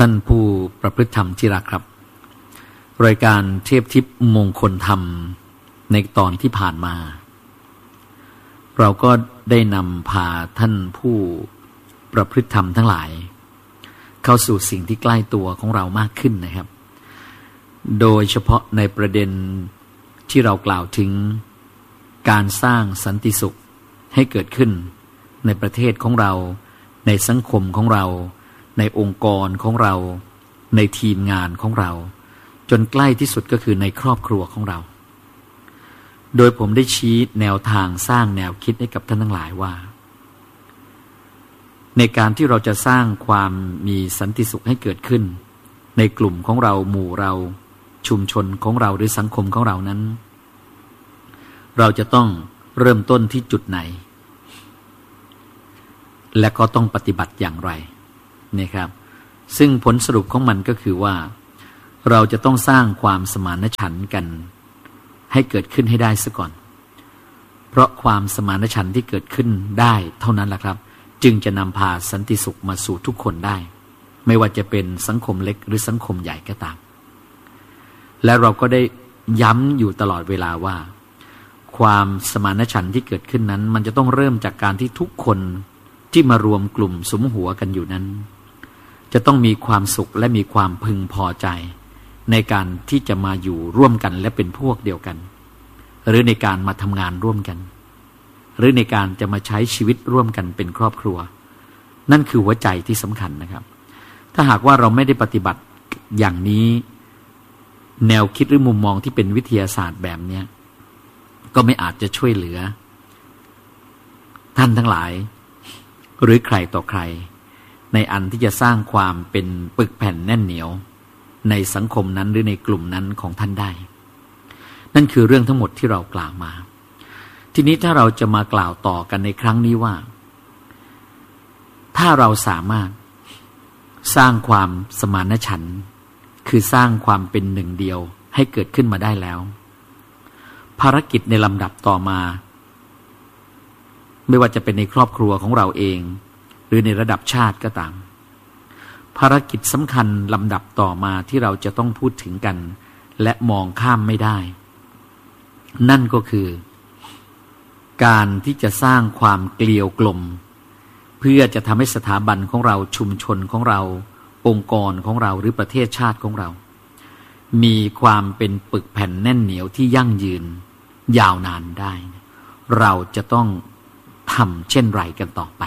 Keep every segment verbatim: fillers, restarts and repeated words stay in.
ท่านผู้ประพฤติธรรมที่รักครับรายการเทพทิพย์มงคลธรรมในตอนที่ผ่านมาเราก็ได้นำพาท่านผู้ประพฤติธรรมทั้งหลายเข้าสู่สิ่งที่ใกล้ตัวของเรามากขึ้นนะครับโดยเฉพาะในประเด็นที่เรากล่าวถึงการสร้างสันติสุขให้เกิดขึ้นในประเทศของเราในสังคมของเราในองค์กรของเราในทีมงานของเราจนใกล้ที่สุดก็คือในครอบครัวของเราโดยผมได้ชี้แนวทางสร้างแนวคิดให้กับท่านทั้งหลายว่าในการที่เราจะสร้างความมีสันติสุขให้เกิดขึ้นในกลุ่มของเราหมู่เราชุมชนของเราหรือสังคมของเรานั้นเราจะต้องเริ่มต้นที่จุดไหนและก็ต้องปฏิบัติอย่างไรนะครับซึ่งผลสรุปของมันก็คือว่าเราจะต้องสร้างความสมานฉันท์กันให้เกิดขึ้นให้ได้ซะก่อนเพราะความสมานฉันท์ที่เกิดขึ้นได้เท่านั้นแหละครับจึงจะนำพาสันติสุขมาสู่ทุกคนได้ไม่ว่าจะเป็นสังคมเล็กหรือสังคมใหญ่ก็ตามและเราก็ได้ย้ำอยู่ตลอดเวลาว่าความสมานฉันท์ที่เกิดขึ้นนั้นมันจะต้องเริ่มจากการที่ทุกคนที่มารวมกลุ่มสุมหัวกันอยู่นั้นจะต้องมีความสุขและมีความพึงพอใจในการที่จะมาอยู่ร่วมกันและเป็นพวกเดียวกันหรือในการมาทำงานร่วมกันหรือในการจะมาใช้ชีวิตร่วมกันเป็นครอบครัวนั่นคือหัวใจที่สำคัญนะครับถ้าหากว่าเราไม่ได้ปฏิบัติอย่างนี้แนวคิดหรือมุมมองที่เป็นวิทยาศาสตร์แบบนี้ก็ไม่อาจจะช่วยเหลือท่านทั้งหลายหรือใครต่อใครในอันที่จะสร้างความเป็นปึกแผ่นแน่นเหนียวในสังคมนั้นหรือในกลุ่มนั้นของท่านได้นั่นคือเรื่องทั้งหมดที่เรากล่าวมาทีนี้ถ้าเราจะมากล่าวต่อกันในครั้งนี้ว่าถ้าเราสามารถสร้างความสมานฉันท์คือสร้างความเป็นหนึ่งเดียวให้เกิดขึ้นมาได้แล้วภารกิจในลำดับต่อมาไม่ว่าจะเป็นในครอบครัวของเราเองหรือในระดับชาติก็ตามภารกิจสำคัญลำดับต่อมาที่เราจะต้องพูดถึงกันและมองข้ามไม่ได้นั่นก็คือการที่จะสร้างความเกลียวกลมเพื่อจะทำให้สถาบันของเราชุมชนของเราองค์กรของเราหรือประเทศชาติของเรามีความเป็นปึกแผ่นแน่นเหนียวที่ยั่งยืนยาวนานได้เราจะต้องทำเช่นไรกันต่อไป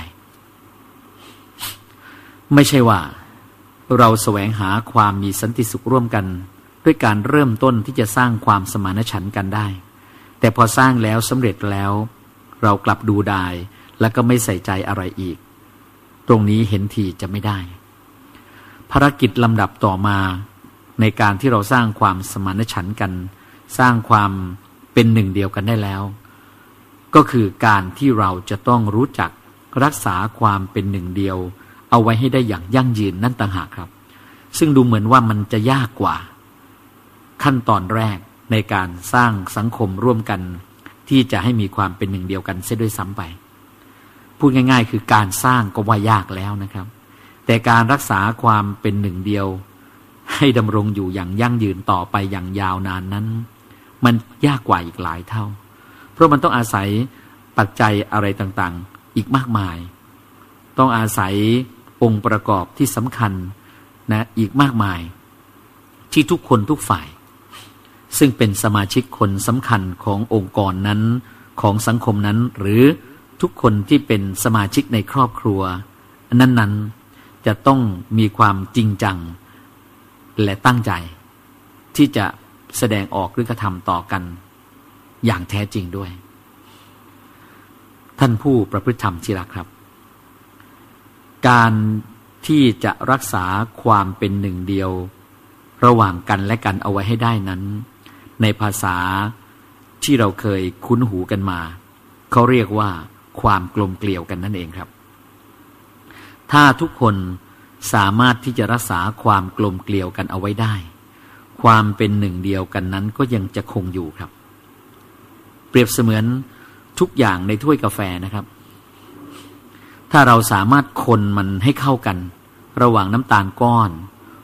ไม่ใช่ว่าเราแสวงหาความมีสันติสุขร่วมกันด้วยการเริ่มต้นที่จะสร้างความสมานฉันท์กันได้แต่พอสร้างแล้วสำเร็จแล้วเรากลับดูดายและก็ไม่ใส่ใจอะไรอีกตรงนี้เห็นทีจะไม่ได้ภารกิจลำดับต่อมาในการที่เราสร้างความสมานฉันท์กันสร้างความเป็นหนึ่งเดียวกันได้แล้วก็คือการที่เราจะต้องรู้จักรักษาความเป็นหนึ่งเดียวเอาไว้ให้ได้อย่างยั่งยืนนั่นต่างหากครับซึ่งดูเหมือนว่ามันจะยากกว่าขั้นตอนแรกในการสร้างสังคมร่วมกันที่จะให้มีความเป็นหนึ่งเดียวกันเสียด้วยซ้ำไปพูดง่ายๆคือการสร้างก็ว่ายากแล้วนะครับแต่การรักษาความเป็นหนึ่งเดียวให้ดำรงอยู่อย่างยั่งยืนต่อไปอย่างยาวนานนั้นมันยากกว่าอีกหลายเท่าเพราะมันต้องอาศัยปัจจัยอะไรต่างๆอีกมากมายต้องอาศัยองค์ประกอบที่สำคัญนะอีกมากมายที่ทุกคนทุกฝ่ายซึ่งเป็นสมาชิกคนสำคัญขององค์กรนั้นของสังคมนั้นหรือทุกคนที่เป็นสมาชิกในครอบครัวนั้นๆจะต้องมีความจริงจังและตั้งใจที่จะแสดงออกหรือกระทำต่อกันอย่างแท้จริงด้วยท่านผู้ประพฤติธรรมที่รักครับการที่จะรักษาความเป็นหนึ่งเดียวระหว่างกันและกันเอาไว้ให้ได้นั้นในภาษาที่เราเคยคุ้นหูกันมาเขาเรียกว่าความกลมเกลียวกันนั่นเองครับถ้าทุกคนสามารถที่จะรักษาความกลมเกลียวกันเอาไว้ได้ความเป็นหนึ่งเดียวกันนั้นก็ยังจะคงอยู่ครับเปรียบเสมือนทุกอย่างในถ้วยกาแฟนะครับ ถ้าเราสามารถคนมันให้เข้ากันระหว่างน้ำตาลก้อน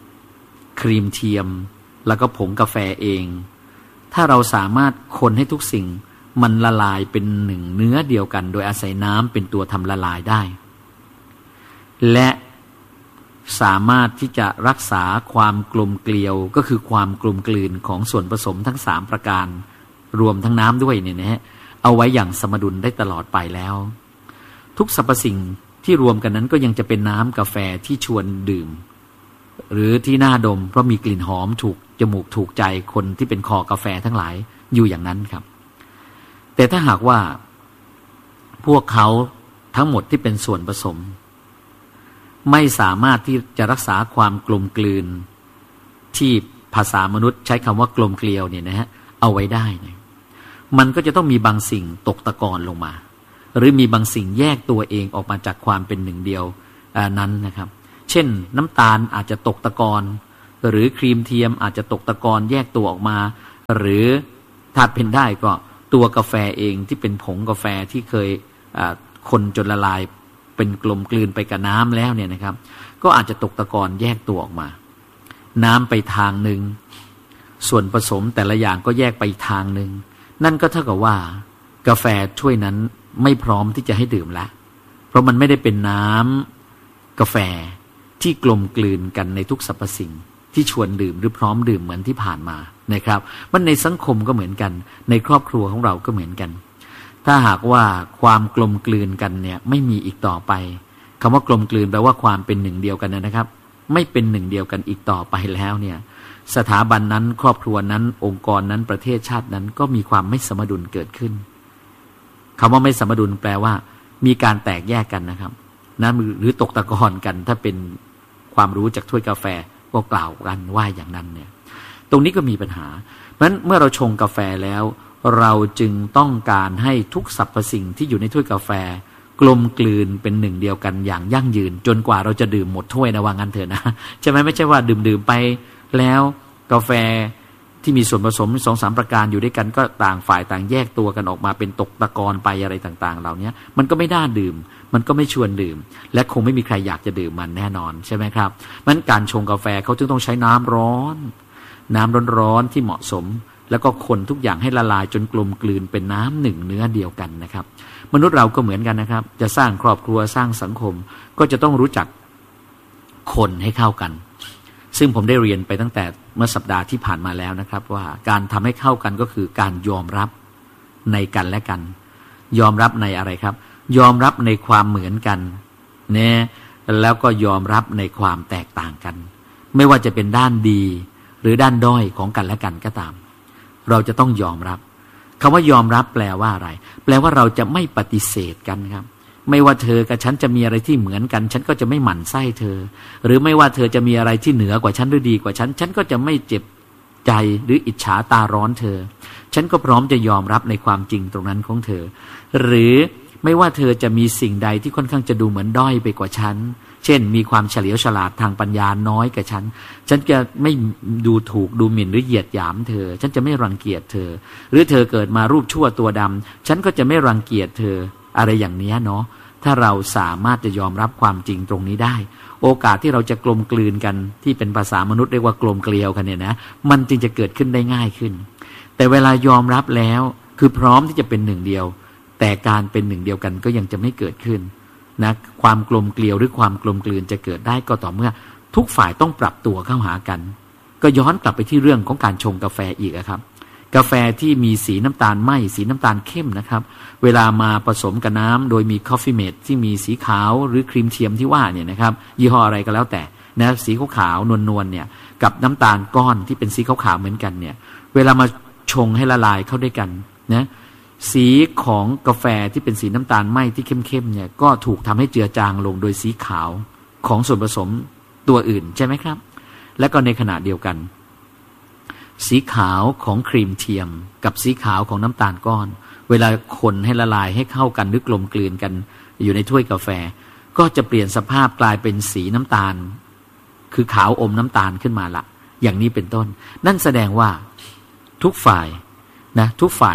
ครีมเทียมแล้วก็ผงกาแฟเองถ้าเราสามารถคนให้ทุกสิ่งมันละลายเป็นหนึ่งเนื้อเดียวกันโดยอาศัยน้ำเป็นตัวทำละลายได้และสามารถที่จะรักษาความกลมเกลียวก็คือความกลมกลืนของส่วนผสมทั้งสามประการรวมทั้งน้ำด้วยเนี่ยนะฮะเอาไว้อย่างสมดุลได้ตลอดไปแล้วทุกสรรพสิ่งที่รวมกันนั้นก็ยังจะเป็นน้ำกาแฟที่ชวนดื่มหรือที่น่าดมเพราะมีกลิ่นหอมถูกจมูกถูกใจคนที่เป็นคอกาแฟทั้งหลายอยู่อย่างนั้นครับแต่ถ้าหากว่าพวกเขาทั้งหมดที่เป็นส่วนผสมไม่สามารถที่จะรักษาความกลมกลืนที่ภาษามนุษย์ใช้คำว่ากลมเกลียวเนี่ยนะฮะเอาไว้ได้เนี่ยมันก็จะต้องมีบางสิ่งตกตะกอนลงมาหรือมีบางสิ่งแยกตัวเองออกมาจากความเป็นหนึ่งเดียวนั้นนะครับเช่นน้ำตาลอาจจะตกตะกอนหรือครีมเทียมอาจจะตกตะกอนแยกตัวออกมาหรือถ้าเป็นได้ก็ตัวกาแฟเองที่เป็นผงกาแฟที่เคยคนจนละลายเป็นกลมกลืนไปกับน้ำแล้วเนี่ยนะครับก็อาจจะตกตะกอนแยกตัวออกมาน้ำไปทางหนึ่งส่วนผสมแต่ละอย่างก็แยกไปทางหนึ่งนั่นก็เท่ากับว่ากาแฟถ้วยนั้นไม่พร้อมที่จะให้ดื่มละเพราะมันไม่ได้เป็นน้ำกาแฟที่กลมกลืนกันในทุกสรรพสิ่งที่ชวนดื่มหรือพร้อมดื่มเหมือนที่ผ่านมานะครับมันในสังคมก็เหมือนกันในครอบครัวของเราก็เหมือนกันถ้าหากว่าความกลมกลืนกันเนี่ยไม่มีอีกต่อไปคำว่ากลมกลืนแปลว่าความเป็นหนึ่งเดียวกันนะครับไม่เป็นหนึ่งเดียวกันอีกต่อไปแล้วเนี่ยสถาบันนั้นครอบครัวนั้นองค์กรนั้นประเทศชาตินั้นก็มีความไม่สมดุลเกิดขึ้นคำว่าไม่สมดุลแปลว่ามีการแตกแยกกันนะครับนะหรือตกตะกอนกันถ้าเป็นความรู้จากถ้วยกาแฟก็กล่าวกันว่าอย่างนั้นเนี่ยตรงนี้ก็มีปัญหาเพราะฉะนั้นเมื่อเราชงกาแฟแล้วเราจึงต้องการให้ทุกสรรพสิ่งที่อยู่ในถ้วยกาแฟกลมกลืนเป็นหนึ่งเดียวกันอย่างยั่งยืนจนกว่าเราจะดื่มหมดถ้วยนะว่างั้นเถอะนะใช่ไหมไม่ใช่ว่าดื่มๆไปแล้วกาแฟที่มีส่วนผสมสองสามประการอยู่ด้วยกันก็ต่างฝ่ายต่างแยกตัวกันออกมาเป็นตกตะกอนไปอะไรต่างๆเหล่านี้มันก็ไม่น่าดื่มมันก็ไม่ชวนดื่มและคงไม่มีใครอยากจะดื่มมันแน่นอนใช่ไหมครับงั้นการชงกาแฟเขาจึงต้องใช้น้ำร้อนน้ำร้อนๆที่เหมาะสมแล้วก็คนทุกอย่างให้ละลายจนกลมกลืนเป็นน้ำหนึ่งเนื้อเดียวกันนะครับมนุษย์เราก็เหมือนกันนะครับจะสร้างครอบครัวสร้างสังคมก็จะต้องรู้จักคนให้เข้ากันซึ่งผมได้เรียนไปตั้งแต่เมื่อสัปดาห์ที่ผ่านมาแล้วนะครับว่าการทำให้เข้ากันก็คือการยอมรับในกันและกันยอมรับในอะไรครับยอมรับในความเหมือนกันเนี่ยแล้วก็ยอมรับในความแตกต่างกันไม่ว่าจะเป็นด้านดีหรือด้านด้อยของกันและกันก็ตามเราจะต้องยอมรับคำว่ายอมรับแปลว่าอะไรแปลว่าเราจะไม่ปฏิเสธกันครับไม่ว่าเธอกับฉันจะมีอะไรที่เหมือนกันฉันก็จะไม่หมั่นไส้เธอหรือไม่ว่าเธอจะมีอะไรที่เหนือกว่าฉันหรือดีกว่าฉันฉันก็จะไม่เจ็บใจหรืออิจฉาตาร้อนเธอฉันก็พร้อมจะยอมรับในความจริงตรงนั้นของเธอหรือไม่ว่าเธอจะมีสิ่งใดที่ค่อนข้างจะดูเหมือนด้อยไปกว่าฉันเช่นมีความเฉลียวฉลาดทางปัญญาน้อยกว่าฉันฉันจะไม่ดูถูกดูหมิ่นหรือเหยียดหยามเธอฉันจะไม่รังเกียจเธอหรือเธอเกิดมารูปชั่วตัวดำฉันก็จะไม่รังเกียจเธออะไรอย่างนี้เนาะถ้าเราสามารถจะยอมรับความจริงตรงนี้ได้โอกาสที่เราจะกลมกลืนกันที่เป็นภาษามนุษย์เรียกว่ากลมเกลียวกันเนี่ยนะมันจึงจะเกิดขึ้นได้ง่ายขึ้นแต่เวลายอมรับแล้วคือพร้อมที่จะเป็นหนึ่งเดียวแต่การเป็นหนึ่งเดียวกันก็ยังจะไม่เกิดขึ้นนะความกลมเกลียวหรือความกลมกลืนจะเกิดได้ก็ต่อเมื่อทุกฝ่ายต้องปรับตัวเข้าหากันก็ย้อนกลับไปที่เรื่องของการชงกาแฟอีกครับกาแฟที่มีสีน้ำตาลไหมสีน้ำตาลเข้มนะครับเวลามาผสมกับน้ำโดยมี Coffee Mate ที่มีสีขาวหรือครีมเทียมที่ว่าเนี่ยนะครับยี่ห้ออะไรก็แล้วแต่นะสีขาวๆนวลๆเนี่ยกับน้ำตาลก้อนที่เป็นสีขาวๆเหมือนกันเนี่ยเวลามาชงให้ละลายเข้าด้วยกันนะสีของกาแฟที่เป็นสีน้ำตาลไหมที่เข้มๆเนี่ยก็ถูกทำให้เจือจางลงโดยสีขาวของส่วนผสมตัวอื่นใช่ไหมครับและก็ในขณะเดียวกันสีขาวของครีมเทียมกับสีขาวของน้ำตาลก้อนเวลาคนให้ละลายให้เข้ากันหรือกลมกลืนกันอยู่ในถ้วยกาแฟก็จะเปลี่ยนสภาพกลายเป็นสีน้ำตาลคือขาวอมน้ำตาลขึ้นมาละอย่างนี้เป็นต้นนั่นแสดงว่าทุกฝ่ายนะทุกฝ่าย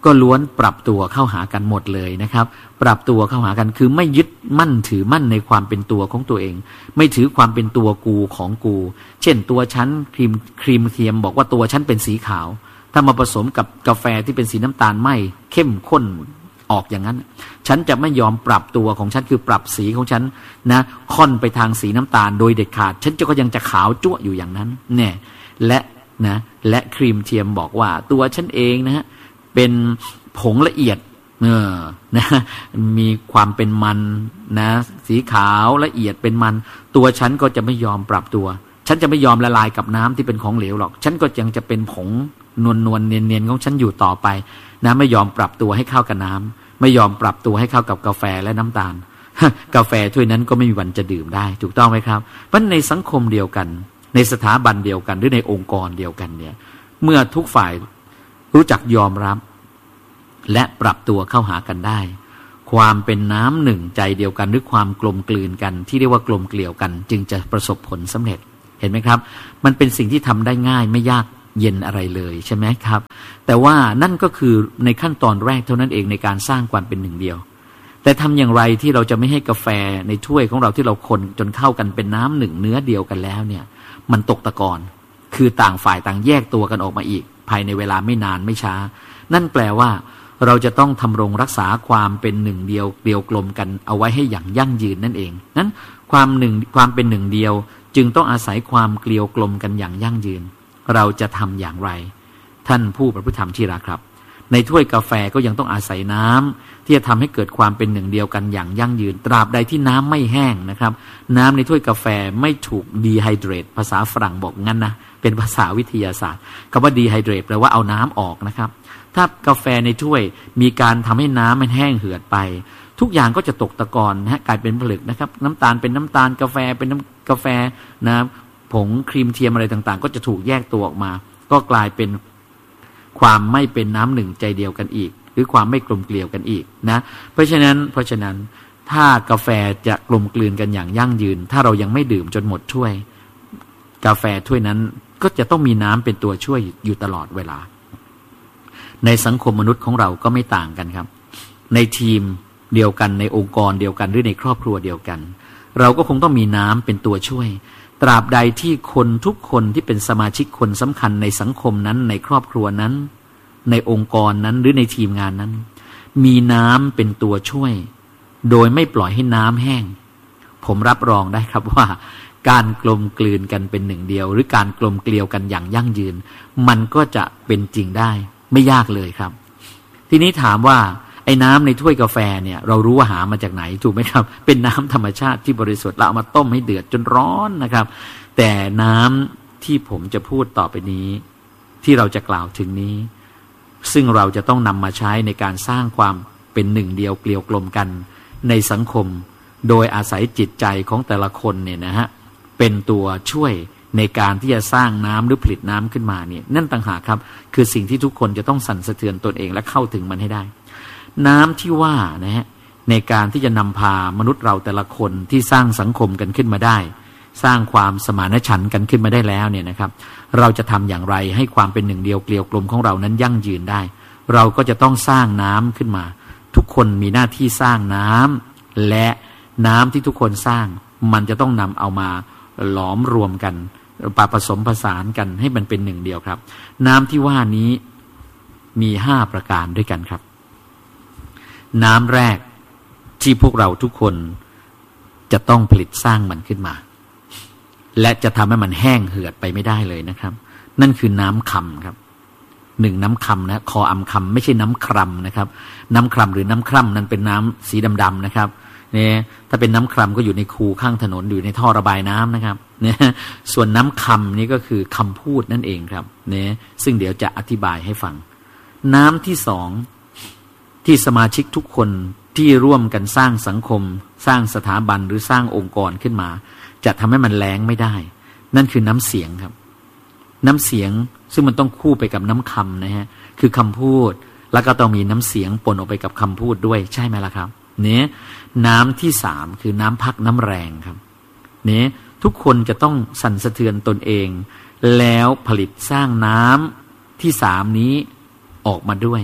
ก็ล้วนปรับตัวเข้าหากันหมดเลยนะครับปรับตัวเข้าหากันคือไม่ยึดมั่นถือมั่นในความเป็นตัวของตัวเองไม่ถือความเป็นตัวกูของกูเช่นตัวฉันครีมครีมเทียมบอกว่าตัวฉันเป็นสีขาวถ้ามาผสมกับกาแฟที่เป็นสีน้ำตาลไหมเข้มข้นออกอย่างนั้นฉันจะไม่ยอมปรับตัวของฉันคือปรับสีของฉันนะค่อนไปทางสีน้ำตาลโดยเด็ดขาดฉันจะก็ยังจะขาวจั่วอยู่อย่างนั้นเนี่ยและนะและครีมเทียมบอกว่าตัวฉันเองนะฮะเป็นผงละเอียดเออนะมีความเป็นมันนะสีขาวละเอียดเป็นมันตัวฉันก็จะไม่ยอมปรับตัวฉันจะไม่ยอมละลายกับน้ำที่เป็นของเหลวหรอกฉันก็ยังจะเป็นผงนวลนวลเนียนเนียนของฉันอยู่ต่อไปนะไม่ยอมปรับตัวให้เข้ากับน้ำไม่ยอมปรับตัวให้เข้ากับกาแฟและน้ำตาลกาแฟถ้วยนั้นก็ไม่มีวันจะดื่มได้ถูกต้องไหมครับเพราะในสังคมเดียวกันในสถาบันเดียวกันหรือในองค์กรเดียวกันเนี่ยเมื่อทุกฝ่ายรู้จักยอมรับและปรับตัวเข้าหากันได้ความเป็นน้ำหนึ่งใจเดียวกันหรือความกลมกลืนกันที่เรียกว่ากลมเกลี่ยวกันจึงจะประสบผลสำเร็จเห็นไหมครับมันเป็นสิ่งที่ทำได้ง่ายไม่ยากเย็นอะไรเลยใช่ไหมครับแต่ว่านั่นก็คือในขั้นตอนแรกเท่านั้นเองในการสร้างความเป็นหนึ่งเดียวแต่ทำอย่างไรที่เราจะไม่ให้กาแฟในถ้วยของเราที่เราคนจนเข้ากันเป็นน้ำหนึ่งเนื้อเดียวกันแล้วเนี่ยมันตกตะกอนคือต่างฝ่ายต่างแยกตัวกันออกมาอีกภายในเวลาไม่นานไม่ช้านั่นแปลว่าเราจะต้องทำรงรักษาความเป็นหนึ่งเดียวเดียวกลมกันเอาไว้ให้อย่างยั่งยืนนั่นเองนั้นความหนึ่งความเป็นหนึ่งเดียวจึงต้องอาศัยความเกลียวกลมกันอย่างยั่งยืนเราจะทำอย่างไรท่านผู้ประพฤติธรรมที่รักครับในถ้วยกาแฟก็ยังต้องอาศัยน้ำที่จะทำให้เกิดความเป็นหนึ่งเดียวกันอย่างยั่งยืนตราบใดที่น้ำไม่แห้งนะครับน้ำในถ้วยกาแฟไม่ถูกดีไฮเดรตภาษาฝรั่งบอกงั้นนะเป็นภาษาวิทยาศาสตร์คำว่าดีไฮเดรตแปลว่าเอาน้ำออกนะครับถ้ากาแฟในถ้วยมีการทำให้น้ำมันแห้งเหือดไปทุกอย่างก็จะตกตะกอนนะฮะกลายเป็นผลึกนะครับน้ำตาลเป็นน้ำตาลกาแฟเป็นน้ำกาแฟนะผงครีมเทียมอะไรต่างๆก็จะถูกแยกตัวออกมาก็กลายเป็นความไม่เป็นน้ำหนึ่งใจเดียวกันอีกหรือความไม่กลมเกลี่ยวกันอีกนะเพราะฉะนั้นเพราะฉะนั้นถ้ากาแฟจะกลมกลืนกันอย่างยั่งยืนถ้าเรายังไม่ดื่มจนหมดถ้วยกาแฟถ้วยนั้นก็จะต้องมีน้ำเป็นตัวช่วยอยู่ตลอดเวลาในสังคมมนุษย์ของเราก็ไม่ต่างกันครับในทีมเดียวกันในองค์กรเดียวกันหรือในครอบครัวเดียวกันเราก็คงต้องมีน้ำเป็นตัวช่วยตราบใดที่คนทุกคนที่เป็นสมาชิกคนสำคัญในสังคมนั้นในครอบครัวนั้นในองค์กรนั้นหรือในทีมงานนั้นมีน้ำเป็นตัวช่วยโดยไม่ปล่อยให้น้ำแห้งผมรับรองได้ครับว่าการกลมกลืนกันเป็นหนึ่งเดียวหรือการกลมเกลียวกันอย่างยั่งยืนมันก็จะเป็นจริงได้ไม่ยากเลยครับทีนี้ถามว่าไอ้น้ำในถ้วยกาแฟเนี่ยเรารู้ว่าหามาจากไหนถูกไหมครับเป็นน้ำธรรมชาติที่บริสุทธิ์เราเอามาต้มให้เดือดจนร้อนนะครับแต่น้ำที่ผมจะพูดต่อไปนี้ที่เราจะกล่าวถึงนี้ซึ่งเราจะต้องนำมาใช้ในการสร้างความเป็นหนึ่งเดียวเกลียวกลมกันในสังคมโดยอาศัยจิตใจของแต่ละคนเนี่ยนะฮะเป็นตัวช่วยในการที่จะสร้างน้ำหรือผลิตน้ำขึ้นมาเนี่ยนั่นต่างหากครับคือสิ่งที่ทุกคนจะต้องสั่นสะเทือนตนเองและเข้าถึงมันให้ได้น้ำที่ว่านะฮะในการที่จะนำพามนุษย์เราแต่ละคนที่สร้างสังคมกันขึ้นมาได้สร้างความสมานฉันท์กันขึ้นมาได้แล้วเนี่ยนะครับเราจะทำอย่างไรให้ความเป็นหนึ่งเดียวเกลียวกลมของเรานั้นยั่งยืนได้เราก็จะต้องสร้างน้ำขึ้นมาทุกคนมีหน้าที่สร้างน้ำและน้ำที่ทุกคนสร้างมันจะต้องนำเอามาหลอมรวมกันปะผสมผสานกันให้มันเป็นหนึ่งเดียวครับน้ำที่ว่านี้มีห้าประการด้วยกันครับน้ำแรกที่พวกเราทุกคนจะต้องผลิตสร้างมันขึ้นมาและจะทำให้มันแห้งเหือดไปไม่ได้เลยนะครับนั่นคือน้ำคำครับหนึ่งน้ำคำนะคออำคำไม่ใช่น้ำคร่ำนะครับน้ำคร่ำหรือน้ำคร่ำนั้นเป็นน้ำสีดำๆนะครับเนี่ยถ้าเป็นน้ำคร่ำก็อยู่ในคูข้างถนนอยู่ในท่อระบายน้ำนะครับเนี่ยส่วนน้ำคำนี่ก็คือคำพูดนั่นเองครับเนี่ยซึ่งเดี๋ยวจะอธิบายให้ฟังน้ำที่สองที่สมาชิกทุกคนที่ร่วมกันสร้างสังคมสร้างสถาบันหรือสร้างองค์กรขึ้นมาจะทำให้มันแล้งไม่ได้นั่นคือน้ำเสียงครับน้ำเสียงซึ่งมันต้องคู่ไปกับน้ำคำนะฮะคือคำพูดแล้วก็ต้องมีน้ำเสียงปนออกไปกับคำพูดด้วยใช่ไหมล่ะครับเนี่ยน้ำที่สามคือน้ำพักน้ำแรงครับเนี่ยทุกคนจะต้องสั่นสะเทือนตนเองแล้วผลิตสร้างน้ำที่สามนี้ออกมาด้วย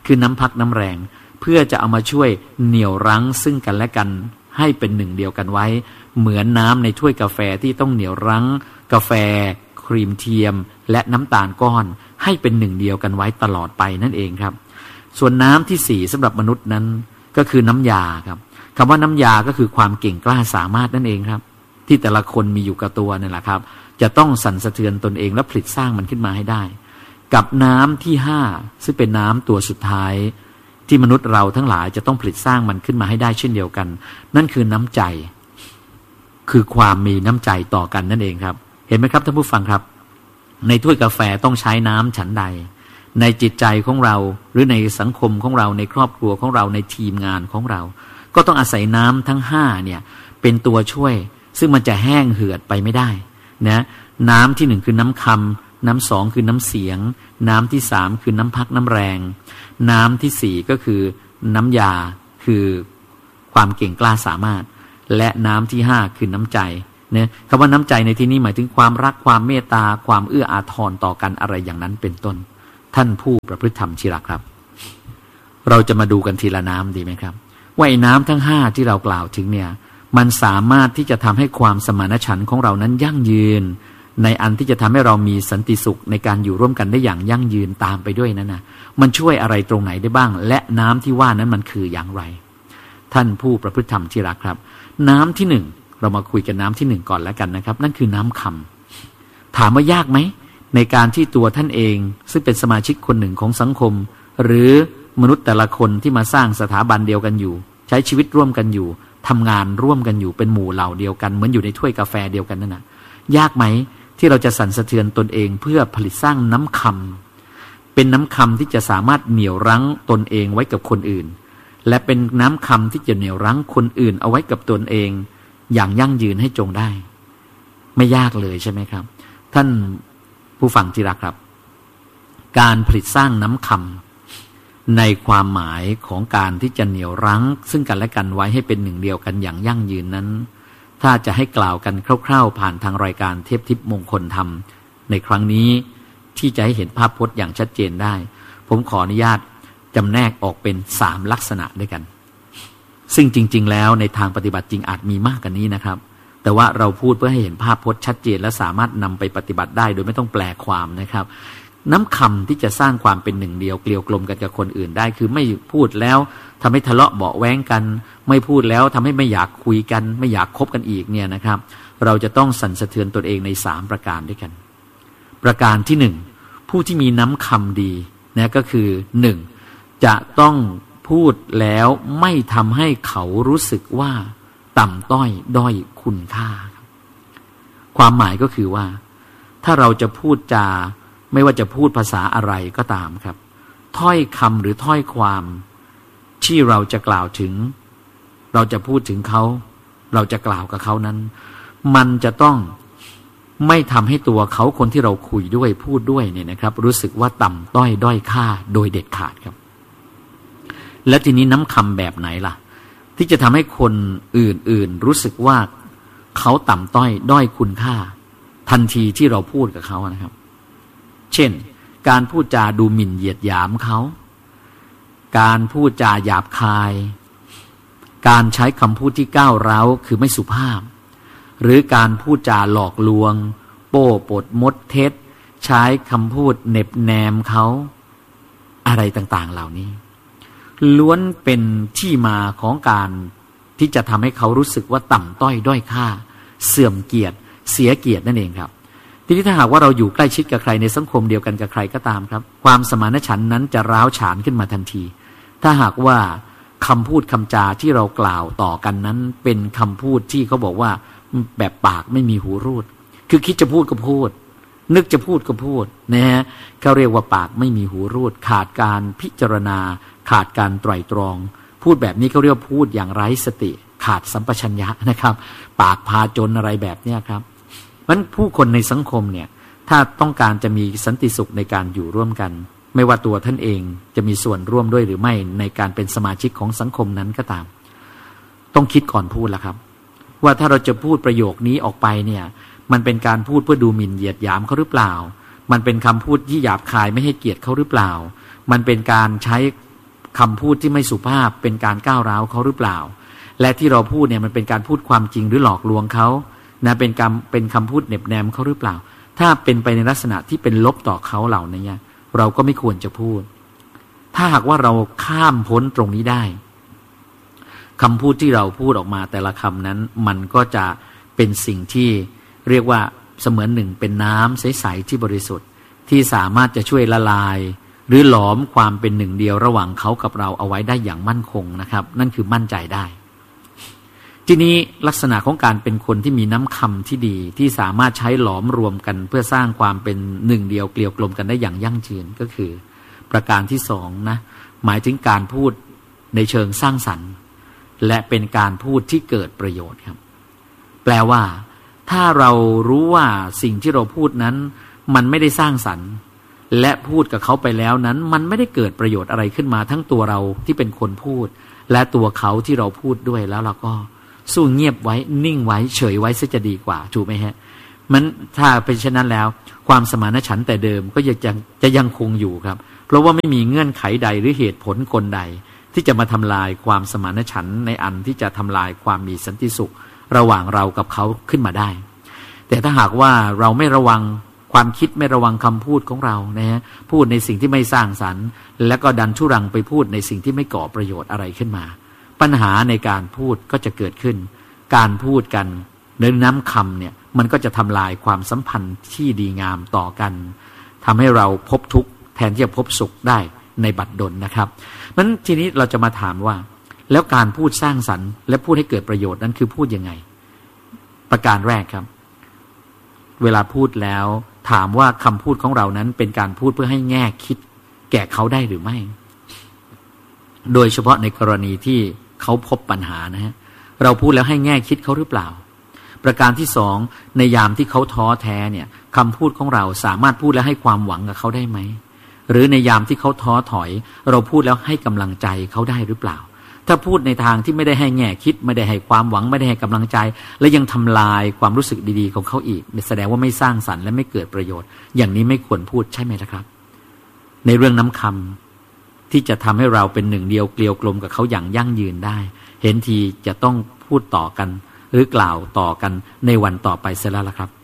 คือน้ำพักน้ำแรงเพื่อจะเอามาช่วยเหนี่ยวรั้งซึ่งกันและกันให้เป็นหนึ่งเดียวกันไว้เหมือนน้ำในถ้วยกาแฟที่ต้องเหนี่ยวรั้งกาแฟครีมเทียมและน้ำตาลก้อนให้เป็นหนึ่งเดียวกันไว้ตลอดไปนั่นเองครับส่วนน้ำที่สี่สำหรับมนุษย์นั้นก็คือน้ำยาครับคำว่าน้ำยาก็คือความเก่งกล้าสามารถนั่นเองครับที่แต่ละคนมีอยู่กับตัวนี่แหละครับจะต้องสั่นสะเทือนตนเองและผลิตสร้างมันขึ้นมาให้ได้กับน้ำที่ห้าซึ่งเป็นน้ำตัวสุดท้ายที่มนุษย์เราทั้งหลายจะต้องผลิตสร้างมันขึ้นมาให้ได้เช่นเดียวกันนั่นคือน้ำใจคือความมีน้ำใจต่อกันนั่นเองครับเห็นไหมครับท่านผู้ฟังครับในถ้วยกาแฟต้องใช้น้ำฉันใดในจิตใจของเราหรือในสังคมของเราในครอบครัวของเราในทีมงานของเราก็ต้องอาศัยน้ำทั้งห้าเนี่ยเป็นตัวช่วยซึ่งมันจะแห้งเหือดไปไม่ได้นะน้ำที่หนึ่งคือน้ำคำน้ำสองคือน้ำเสียงน้ำที่สามคือน้ำพักน้ำแรงน้ำที่สี่ก็คือน้ำยาคือความเก่งกล้าสามารถและน้ำที่ห้าคือน้ำใจเนี่ยคำว่าน้ำใจในที่นี้หมายถึงความรักความเมตตาความเอื้ออาทรต่อกันอะไรอย่างนั้นเป็นต้นท่านผู้ประพฤติธรรมที่รักครับเราจะมาดูกันทีละน้ำดีไหมครับว่าไอ้น้ำทั้งห้าที่เรากล่าวถึงเนี่ยมันสามารถที่จะทำให้ความสมานฉันท์ของเรานั้นยั่งยืนในอันที่จะทำให้เรามีสันติสุขในการอยู่ร่วมกันได้อย่างยั่งยืนตามไปด้วยนั้นนะมันช่วยอะไรตรงไหนได้บ้างและน้ำที่ว่านั้นมันคืออย่างไรท่านผู้ประพฤติธรรมที่รักครับน้ำที่หนึ่งเรามาคุยกันน้ำที่หนึ่งก่อนแล้วกันนะครับนั่นคือน้ำคำถามว่ายากไหมในการที่ตัวท่านเองซึ่งเป็นสมาชิกคนหนึ่งของสังคมหรือมนุษย์แต่ละคนที่มาสร้างสถาบันเดียวกันอยู่ใช้ชีวิตร่วมกันอยู่ทำงานร่วมกันอยู่เป็นหมู่เหล่าเดียวกันเหมือนอยู่ในถ้วยกาแฟเดียวกันนั่นนะยากไหมที่เราจะสั่นสะเทือนตนเองเพื่อผลิตสร้างน้ำคำเป็นน้ำคำที่จะสามารถเหนี่ยวรั้งตนเองไว้กับคนอื่นและเป็นน้ำคำที่จะเหนี่ยวรั้งคนอื่นเอาไว้กับตนเองอย่างยั่งยืนให้จงได้ไม่ยากเลยใช่ไหมครับท่านผู้ฟังที่รักครับการผลิตสร้างน้ำคำในความหมายของการที่จะเหนี่ยวรั้งซึ่งกันและกันไว้ให้เป็นหนึ่งเดียวกันอย่างยั่งยืนนั้นถ้าจะให้กล่าวกันคร่าวๆผ่านทางรายการเทพทิพย์มงคลธรรมในครั้งนี้ที่จะให้เห็นภาพพจน์อย่างชัดเจนได้ผมขออนุญาตจำแนกออกเป็นสามลักษณะด้วยกันซึ่งจริงๆแล้วในทางปฏิบัติจริงอาจมีมากกว่านี้นะครับแต่ว่าเราพูดเพื่อให้เห็นภาพพจน์ชัดเจนและสามารถนำไปปฏิบัติได้โดยไม่ต้องแปลความนะครับน้ำคำที่จะสร้างความเป็นหนึ่งเดียวเกลียวกลมกันกับคนอื่นได้คือไม่พูดแล้วทำให้ทะเลาะเบาะแว้งกันไม่พูดแล้วทำให้ไม่อยากคุยกันไม่อยากคบกันอีกเนี่ยนะครับเราจะต้องสั่นสะเทือนตนเองในสามประการด้วยกันประการที่หนึ่งผู้ที่มีน้ำคำดีนะก็คือหนึ่งจะต้องพูดแล้วไม่ทำให้เขารู้สึกว่าต่ำต้อยด้อยคุณค่าความหมายก็คือว่าถ้าเราจะพูดจาไม่ว่าจะพูดภาษาอะไรก็ตามครับถ้อยคำหรือถ้อยความที่เราจะกล่าวถึงเราจะพูดถึงเขาเราจะกล่าวกับเขานั้นมันจะต้องไม่ทำให้ตัวเขาคนที่เราคุยด้วยพูดด้วยเนี่ยนะครับรู้สึกว่าต่ำต้อยด้อยค่าโดยเด็ดขาดครับและทีนี้น้ำคำแบบไหนล่ะที่จะทำให้คนอื่นๆรู้สึกว่าเขาต่ำต้อยด้อยคุณค่าทันทีที่เราพูดกับเขานะครับเช่นการพูดจาดูหมิ่นเหยียดหยามเขาการพูดจาหยาบคายการใช้คำพูดที่ก้าวร้าวคือไม่สุภาพหรือการพูดจาหลอกลวงโป้ปดมดเท็จใช้คำพูดเหน็บแนมเขาอะไรต่างๆเหล่านี้ล้วนเป็นที่มาของการที่จะทำให้เขารู้สึกว่าต่ำต้อยด้อยค่าเสื่อมเกียรติเสียเกียรตินั่นเองครับทีนี้ถ้าหากว่าเราอยู่ใกล้ชิดกับใครในสังคมเดียวกันกับใครก็ตามครับความสมานฉันท์นั้นจะร้าวฉานขึ้นมาทันทีถ้าหากว่าคำพูดคำจาที่เรากล่าวต่อกันนั้นเป็นคำพูดที่เขาบอกว่าแบบปากไม่มีหูรูดคือคิดจะพูดก็พูดนึกจะพูดก็พูดนะฮะเขาเรียกว่าปากไม่มีหูรูดขาดการพิจารณาขาดการไตร่ตรองพูดแบบนี้เขาเรียกว่าพูดอย่างไร้สติขาดสัมปชัญญะนะครับปากพาจนอะไรแบบนี้ครับเพราะฉะนั้นผู้คนในสังคมเนี่ยถ้าต้องการจะมีสันติสุขในการอยู่ร่วมกันไม่ว่าตัวท่านเองจะมีส่วนร่วมด้วยหรือไม่ในการเป็นสมาชิกของสังคมนั้นก็ตามต้องคิดก่อนพูดละครับว่าถ้าเราจะพูดประโยคนี้ออกไปเนี่ยมันเป็นการพูดเพื่อดูหมิ่นเหยียดหยามเขาหรือเปล่ามันเป็นคำพูดที่หยาบคายไม่ให้เกียรติเขาหรือเปล่ามันเป็นการใช้คำพูดที่ไม่สุภาพเป็นการก้าวร้าวเขาหรือเปล่าและที่เราพูดเนี่ยมันเป็นการพูดความจริงหรือหลอกลวงเขานะเป็นคำเป็นคำพูดเหน็บแนมเขาหรือเปล่าถ้าเป็นไปในลักษณะที่เป็นลบต่อเขาเหล่านี้เราก็ไม่ควรจะพูดถ้าหากว่าเราข้ามพ้นตรงนี้ได้คำพูดที่เราพูดออกมาแต่ละคำนั้นมันก็จะเป็นสิ่งที่เรียกว่าเสมือนหนึ่งเป็นน้ำใสๆที่บริสุทธิ์ที่สามารถจะช่วยละลายหรือหลอมความเป็นหนึ่งเดียวระหว่างเขากับเราเอาไว้ได้อย่างมั่นคงนะครับนั่นคือมั่นใจได้ทีนี้ลักษณะของการเป็นคนที่มีน้ำคำที่ดีที่สามารถใช้หลอมรวมกันเพื่อสร้างความเป็นหนึ่งเดียวเกลียวกลมกันได้อย่างยั่งยืนก็คือประการที่สองนะหมายถึงการพูดในเชิงสร้างสรรค์และเป็นการพูดที่เกิดประโยชน์ครับแปลว่าถ้าเรารู้ว่าสิ่งที่เราพูดนั้นมันไม่ได้สร้างสรรค์และพูดกับเขาไปแล้วนั้นมันไม่ได้เกิดประโยชน์อะไรขึ้นมาทั้งตัวเราที่เป็นคนพูดและตัวเขาที่เราพูดด้วยแล้วเราก็สู้เงียบไว้นิ่งไว้เฉยไว้ซะจะดีกว่าถูกไหมฮะมันถ้าเป็นเช่นนั้นแล้วความสมานฉันท์แต่เดิมก็ยังจะจะยังคงอยู่ครับเพราะว่าไม่มีเงื่อนไขใดหรือเหตุผลคนใดที่จะมาทำลายความสมานฉันท์ในอันที่จะทำลายความมีสันติสุขระหว่างเรากับเขาขึ้นมาได้แต่ถ้าหากว่าเราไม่ระวังความคิดไม่ระวังคำพูดของเรานะฮะพูดในสิ่งที่ไม่สร้างสรรค์แล้วก็ดันทุรังไปพูดในสิ่งที่ไม่ก่อประโยชน์อะไรขึ้นมาปัญหาในการพูดก็จะเกิดขึ้นการพูดกันเนื้อน้ำคำเนี่ยมันก็จะทำลายความสัมพันธ์ที่ดีงามต่อกันทำให้เราพบทุกข์แทนที่จะพบสุขได้ในบัดดลนะครับนั้นทีนี้เราจะมาถามว่าแล้วการพูดสร้างสรรค์และพูดให้เกิดประโยชน์นั้นคือพูดยังไงประการแรกครับเวลาพูดแล้วถามว่าคำพูดของเรานั้นเป็นการพูดเพื่อให้แง่คิดแก่เขาได้หรือไม่โดยเฉพาะในกรณีที่เขาพบปัญหานะฮะเราพูดแล้วให้แง่คิดเขาหรือเปล่าประการที่สองในยามที่เขาท้อแท้เนี่ยคำพูดของเราสามารถพูดแล้วให้ความหวังกับเขาได้ไหมหรือในยามที่เขาท้อถอยเราพูดแล้วให้กำลังใจเขาได้หรือเปล่าถ้าพูดในทางที่ไม่ได้ให้แง่คิดไม่ได้ให้ความหวังไม่ได้ให้กำลังใจและยังทำลายความรู้สึกดีๆของเขาอีกแสดงว่าไม่สร้างสรรค์และไม่เกิดประโยชน์อย่างนี้ไม่ควรพูดใช่ไหมล่ะครับในเรื่องน้ำคำที่จะทำให้เราเป็นหนึ่งเดียวเกลียวกลมกับเขาอย่างยั่งยืนได้เห็นทีจะต้องพูดต่อกันหรือกล่าวต่อกันในวันต่อไปเสียแล้วล่ะครับ